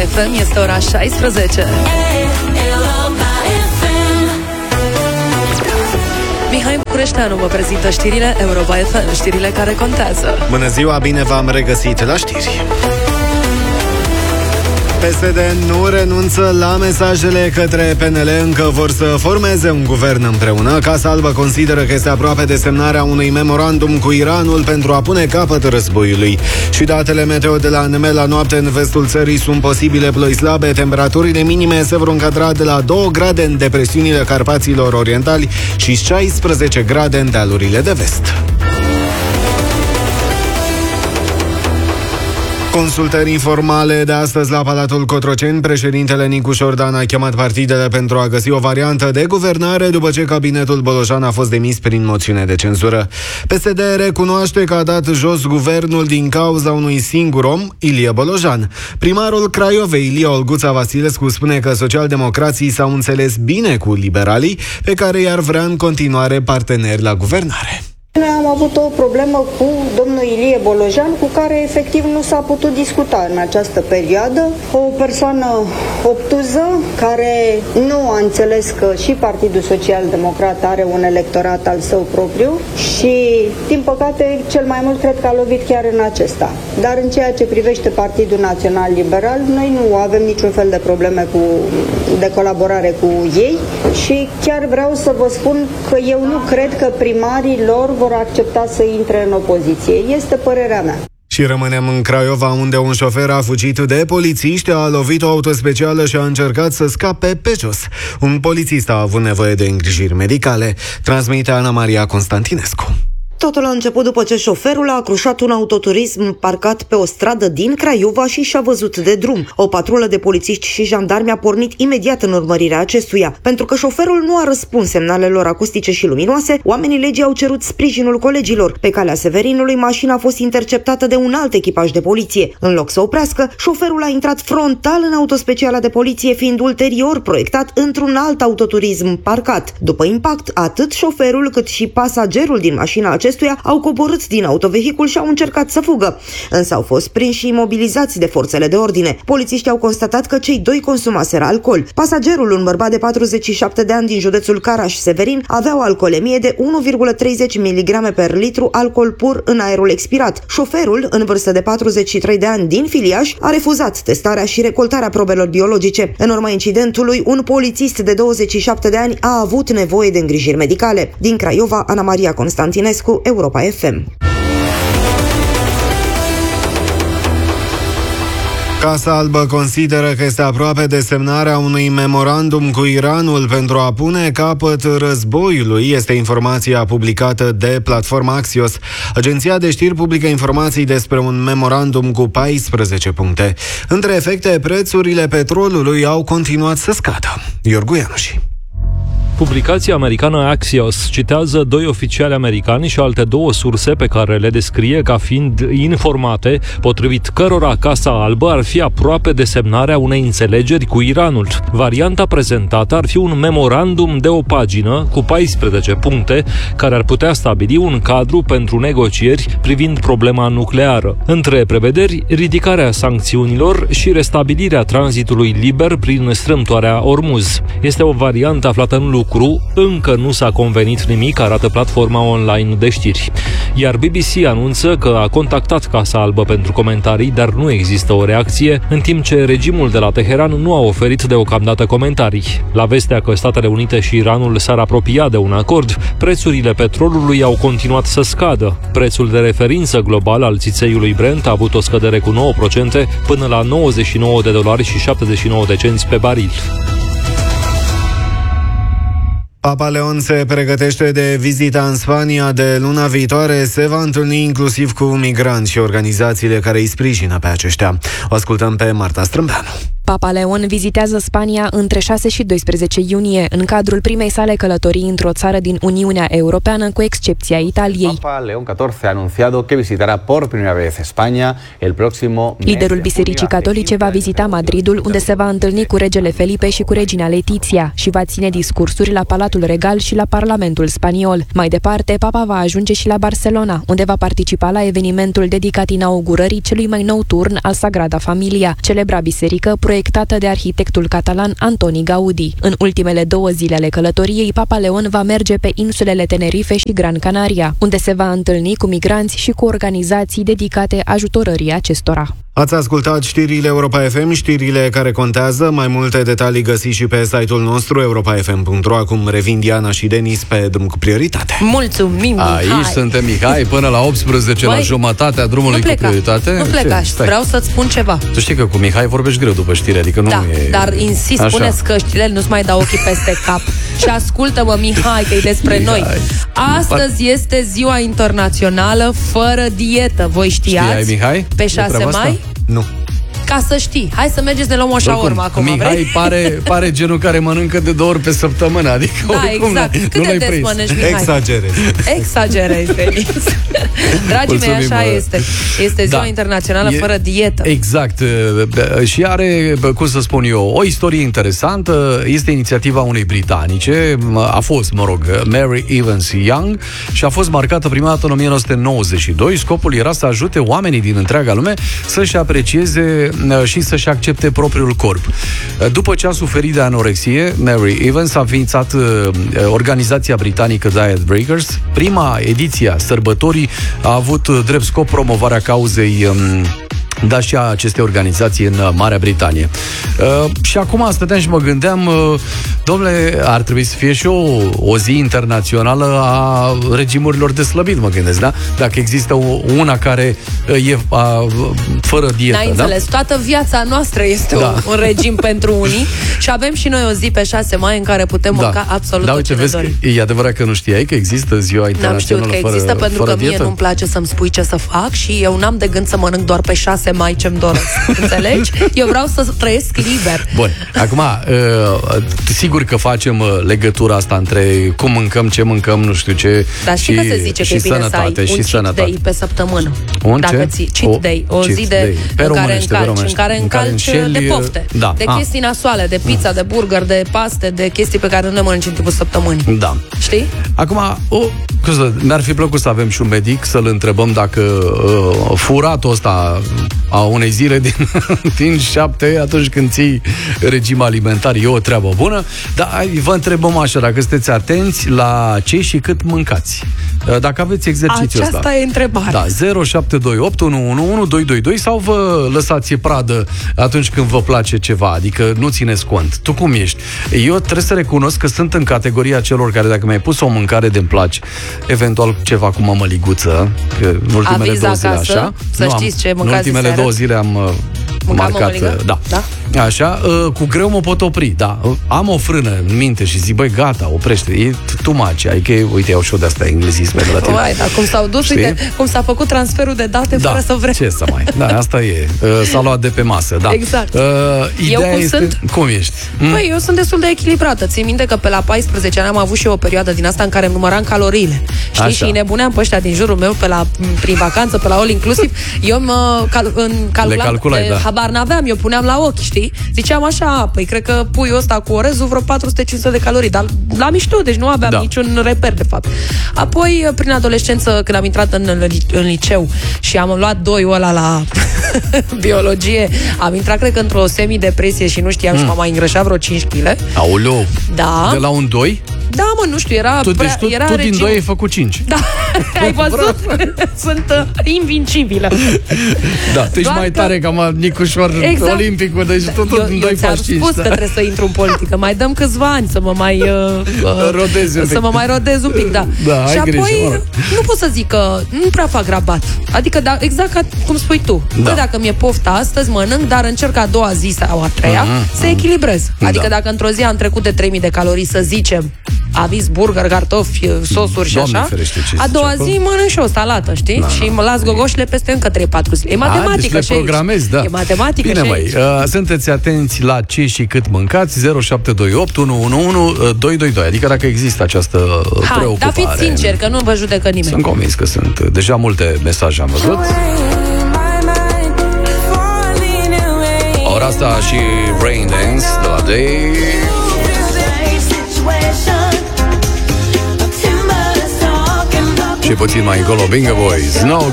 FM, este ora 16. Mihai Bucureșteanu vă prezintă știrile Europa FM, știrile care contează. Bună ziua, bine v-am regăsit la știri. PSD nu renunță la mesajele către PNL, încă vor să formeze un guvern împreună. Casa Albă consideră că este aproape de semnarea unui memorandum cu Iranul pentru a pune capăt războiului. Și datele meteo de la ANME: la noapte în vestul țării sunt posibile ploi slabe, temperaturile minime se vor încadra de la 2 grade în depresiunile Carpaților Orientali și 16 grade în dealurile de vest. Consultări informale de astăzi la Palatul Cotroceni. Președintele Nicu Șordan a chemat partidele pentru a găsi o variantă de guvernare după ce cabinetul Bolojan a fost demis prin moțiune de cenzură. PSD recunoaște că a dat jos guvernul din cauza unui singur om, Ilie Bolojan. Primarul Craiovei, Ilia Olguța Vasilescu, spune că socialdemocrații s-au înțeles bine cu liberalii, pe care i-ar vrea în continuare parteneri la guvernare. Noi am avut o problemă cu domnul Ilie Bolojan, cu care efectiv nu s-a putut discuta în această perioadă. O persoană obtuză, care nu a înțeles că și Partidul Social-Democrat are un electorat al său propriu și, din păcate, cel mai mult cred că a lovit chiar în acesta. Dar în ceea ce privește Partidul Național Liberal, noi nu avem niciun fel de probleme de colaborare cu ei și chiar vreau să vă spun că eu nu cred că primarii lor vor accepta să intre în opoziție. Este părerea mea. Și rămânem în Craiova, unde un șofer a fugit de polițiști, a lovit o autospecială și a încercat să scape pe jos. Un polițist a avut nevoie de îngrijiri medicale. Transmite Ana Maria Constantinescu. Totul a început după ce șoferul a acrușat un autoturism parcat pe o stradă din Craiova și și-a văzut de drum. O patrulă de polițiști și jandarmi a pornit imediat în urmărirea acestuia. Pentru că șoferul nu a răspuns semnalelor acustice și luminoase, oamenii legii au cerut sprijinul colegilor. Pe calea Severinului, mașina a fost interceptată de un alt echipaj de poliție. În loc să oprească, șoferul a intrat frontal în autospeciala de poliție, fiind ulterior proiectat într-un alt autoturism parcat. După impact, atât șoferul cât și pasagerul din mașina acestuia au coborât din autovehicul și au încercat să fugă, însă au fost prinși și imobilizați de forțele de ordine. Polițiștii au constatat că cei doi consumaseră alcool. Pasagerul, un bărbat de 47 de ani din județul Caraș-Severin, avea o alcoolemie de 1,30 mg per litru alcool pur în aerul expirat. Șoferul, în vârstă de 43 de ani din Filiaș, a refuzat testarea și recoltarea probelor biologice. În urma incidentului, un polițist de 27 de ani a avut nevoie de îngrijiri medicale. Din Craiova, Ana Maria Constantinescu, Europa FM. Casa Albă consideră că este aproape de semnarea unui memorandum cu Iranul pentru a pune capăt războiului. Este informația publicată de platforma Axios. Agenția de știri publică informații despre un memorandum cu 14 puncte. Între efecte, prețurile petrolului au continuat să scadă. Iorgu Ianuși. Publicația americană Axios citează 2 oficiali americani și alte 2 surse pe care le descrie ca fiind informate, potrivit cărora Casa Albă ar fi aproape de semnarea unei înțelegeri cu Iranul. Varianta prezentată ar fi un memorandum de o pagină cu 14 puncte care ar putea stabili un cadru pentru negocieri privind problema nucleară. Între prevederi, ridicarea sancțiunilor și restabilirea tranzitului liber prin strâmtoarea Ormuz. Este o variantă aflată în lucru. Încă nu s-a convenit nimic, arată platforma online de știri. Iar BBC anunță că a contactat Casa Albă pentru comentarii, dar nu există o reacție, în timp ce regimul de la Teheran nu a oferit deocamdată comentarii. La vestea că Statele Unite și Iranul s-ar apropia de un acord, prețurile petrolului au continuat să scadă. Prețul de referință global al țițeiului Brent a avut o scădere cu 9% până la $99,79 pe baril. Papa Leon se pregătește de vizita în Spania de luna viitoare. Se va întâlni inclusiv cu migranți și organizațiile care îi sprijină pe aceștia. O ascultăm pe Marta Strâmbeanu. Papa Leon vizitează Spania între 6 și 12 iunie, în cadrul primei sale călătorii într-o țară din Uniunea Europeană, cu excepția Italiei. Papa Leon XIV a anunciat că visitará por primera vez España el próximo mes. Liderul Bisericii Catolice va vizita Madridul, unde se va întâlni cu regele Felipe și cu regina Letizia și va ține discursuri la Palatul Regal și la Parlamentul spaniol. Mai departe, papa va ajunge și la Barcelona, unde va participa la evenimentul dedicat inaugurării celui mai nou turn al Sagrada Familia, celebra biserică proiectată proiectată de arhitectul catalan Antoni Gaudi. În ultimele 2 zile ale călătoriei, Papa Leon va merge pe insulele Tenerife și Gran Canaria, unde se va întâlni cu migranți și cu organizații dedicate ajutorării acestora. Ați ascultat știrile Europa FM, știrile care contează. Mai multe detalii găsiți și pe site-ul nostru europafm.ro. Acum revin Diana și Denis pe Drum cu prioritate. Mulțumim, Mihai! Aici suntem, Mihai, până la 18, la jumătatea drumului cu prioritate. Nu pleca, vreau să-ți spun ceva. Tu știi că cu Mihai vorbești greu după știri, adică nu e... dar insist, așa. Spuneți că știrile nu-ți mai dau ochii peste cap. Și ascultă-mă, Mihai, că e despre noi. Astăzi este ziua internațională fără dietă. Voi știați? Știai, Mihai? Pe 6 mai? Nu. Ca să știi. Hai să mergeți de luăm o șaormă acum, Mihai pare genul care mănâncă de 2 ori pe săptămână. Adică exact. Câte des mănânci, Mihai? Exagerezi, Denis. Dragii mei, așa este. Este ziua internațională fără dietă. Exact. Și are, cum să spun eu, o istorie interesantă. Este inițiativa unei britanice. A fost, Mary Evans Young, și a fost marcată prima dată în 1992. Scopul era să ajute oamenii din întreaga lume să-și aprecieze și să-și accepte propriul corp. După ce a suferit de anorexie, Mary Evans a înființat organizația britanică Diet Breakers. Prima ediție a sărbătorii a avut drept scop promovarea cauzei și a acestei organizații în Marea Britanie. Și acum stăteam și mă gândeam, domnule, ar trebui să fie și o zi internațională a regimurilor de slăbit, mă gândesc, da? Dacă există una care e fără dietă, N-ai înțeles, toată viața noastră este un regim pentru unii și avem și noi o zi pe 6 mai în care putem mânca absolut tot ce ne dorim. E adevărat că nu știai că există ziua internațională fără dietă? N-am știut că există, pentru că mie nu-mi place să-mi spui ce să fac și eu n-am de gând să mănânc doar pe 6 mai ce-mi doresc. Înțelegi? Eu vreau să trăiesc liber. Bun, acum sigur că facem legătura asta între cum mâncăm, ce mâncăm, nu știu ce. Dar știi că se zice că e bine să ai un cheat day pe săptămână. O zi în care încalci de pofte, de chestii nasoale, de pizza, de burger, de paste, de chestii pe care nu le mănânci în timpul săptămânii. Da. Știi? Acum, mi-ar fi plăcut să avem și un medic, să-l întrebăm dacă furatul ăsta a unei zile din 7, atunci când ții regim alimentar, e o treabă bună. Dar vă întrebăm așa, dacă sunteți atenți la ce și cât mâncați. Dacă aveți exercițiul ăsta. Aceasta e întrebarea. Da, 0728 111 222 sau vă lăsați pradă atunci când vă place ceva, adică nu țineți cont. Tu cum ești? Eu trebuie să recunosc că sunt în categoria celor care, dacă mi-ai pus o mâncare de-mi place, eventual ceva cu mămăliguță, că în ultimele 2 zile așa. Să știți ce mâncați. În ultimele 2 zile am marcat, da. Așa, cu greu mă pot opri, da. Am o frână în minte și zic, băi, gata, oprește. E too much, adică, uite, iau și eu de-asta englezisme de la tine. Uai, dar cum s-au dus, uite, cum s-a făcut transferul de date fără să vrem. Ce să mai, da, asta e. S-a luat de pe masă, da. Exact. Ideea sunt? Cum ești? Păi, eu sunt destul de echilibrată. Țin minte că pe la 14 ani am avut și eu o perioadă din asta în care îmi număram caloriile. Știi? Așa. Și nebuneam pe ăștia din jurul meu, prin vacanță, pe la all inclusiv. Eu habar n-aveam, eu puneam la ochi, știi? Ziceam așa, păi cred că puiul ăsta cu orezul vreo 400-500 de calorii, dar la mișto, deci nu aveam niciun reper, de fapt. Apoi, prin adolescență, când am intrat în liceu și am luat 2-ul ăla la biologie, am intrat, cred că, într-o semidepresie și nu știam și m-am mai îngrășat vreo 5 kg. Aoleu! Da. De la un 2? Da, mă, nu știu, era tu din 2 ai făcut 5. Da, ai văzut? Sunt invincibilă. Da, tu ești mai tare ca Nicușor Olimpicul, deci tot din 2 faci 5. Eu spus că trebuie să intru în politică. Mai dăm câțiva ani să mă mai rodez un pic, da. Și apoi nu pot să zic că nu prea fac rabat. Adică exact ca cum spui tu. Bă, dacă mi-e pofta astăzi, mănânc, dar încerc a doua zi sau a treia să echilibrez. Adică dacă într-o zi am trecut de 3000 de calorii, să zicem, aviz burger, cartofi, sosuri și așa, a doua zi mănânc și o salată, știi? Și mă las gogoșile peste încă 3-4 zile. E matematică deci și programezi, da. E matematică. Bine, măi, sunteți atenți la ce și cât mâncați. 0728 111 222. Adică dacă există această preocupare. Dar fiți sinceri, că nu vă judecă nimeni. Sunt convins că sunt deja multe mesaje, am văzut. Ora asta și Rain Dance de la Day. Și puțin mai încolo Bingo Boys. No